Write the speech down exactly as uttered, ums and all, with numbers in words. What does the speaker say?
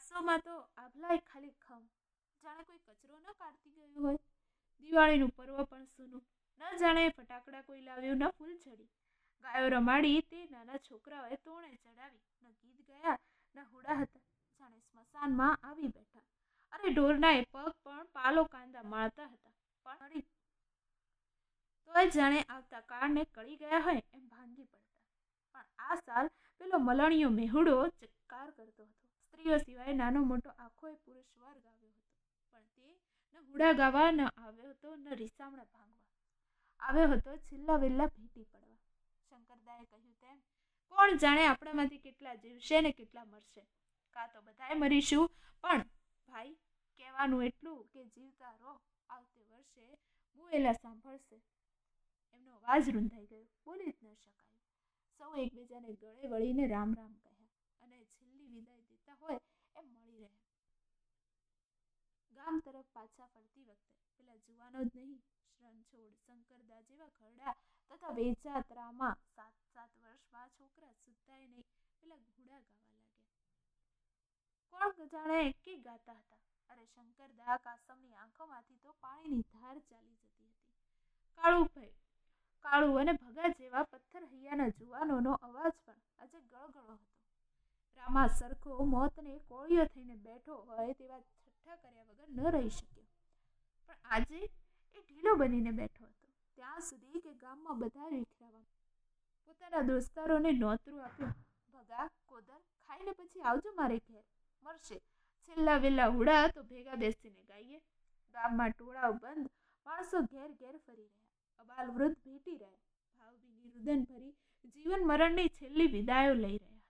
આસોમાં તો આભલાય ખાલી ખમ, જાણે કોઈ કચરો ન કાઢતી ગયું હોય. દિવાળીનું પર્વ પણ સૂનું, ન જાણે ફટાકડા કોઈ લાવ્યું, ન ફૂલઝડી. ગાયો રમાડી તે નાના છોકરાઓએ તોણે ચડાવી, ન ગીત ગયા ન હુડા હતા, જાણે સ્મશાનમાં આવી બેઠા. અરે ઢોરના એ પગ પણ પાલો કાંદા માળતા હતા, પણ તોય જાણે આવતા કાળને કળી ગયા હોય એમ ભાંગી પડતા. પણ આ સાલ પેલો મલણીયો મેહુડો ચિત્કાર કરતો હતો. સ્ત્રીઓ સિવાય નાનો મોટો આખોય પુરુષ વર્ગ આવ્યો હતો, પણ તે ન હુડા ગાવા ન આવ્યો હતો, ન રીસામણા ભાંગવા. આવ્યો હતો છેલ્લા વેલ્લા ભેટી પડવા. શંકરદાએ કહ્યું તેમ, કોણ જાણે આપણામાંથી કેટલા જીવશે ને કેટલા મરશે. કાં તો બધાય મરીશું, પણ ભાઈ કહેવાનું એટલું કે જીવતા રહો, આવતે વર્ષે બુએલા સાંભળશે. એમનો અવાજ રૂંધાઈ ગયો, બોલી જ ન શકાયું. સૌ એકબીજાને ગળે વળીને રામ રામ કહ્યા અને છેલ્લી વિદાય દેતા હોય એમ મળી રહ્યા. ગામ તરફ પાછા ફરતી વખતે પેલા જુવાનો જ નહીં, રણછોડ, શંકરદા જેવા ઘરડા તથા વેચાતરામાં સાત સાત વર્ષમાં છોકરા સુધતાય નહીં પેલા ઘોડા ગાવા લાગ્યા. કોણ જાણે કે ગાતા હતા. અરે શંકરદા કાસમની આંખોમાંથી તો પાણીની ધાર ચાલી જતી હતી. કાળુભાઈ કાળુ અને ભગા જેવા પથ્થર હૈયાના જુવાનોનો અવાજ પણ આજે ગળગળો હતો. રામા સરખો મોતને કોળિયો થઈને બેઠો હોય તેવા છઠ્ઠા કર્યા વગર ન રહી શક્યો. પણ આજે એ ઢીલો બનીને બેઠો હતો, ત્યાં સુધી કે ગામમાં બધા વિખરાવા. પોતાના દોસ્તારોને નોતરું આપ્યું, ભગા કોદર ખાઈને પછી આવજો મારે ઘેર, મરશે છેલ્લા વેલા હુડા તો ભેગા બેસીને ગાઈએ. ગામમાં ટોળાઓ બંધ, માણસો ઘેર ઘેર ફરી રહ્યા, અબાલ વૃદ્ધ ભેટી રહ્યા, ભાવભીની રુદન ભરી જીવન મરણની છેલ્લી વિદાયો લઈ રહ્યા.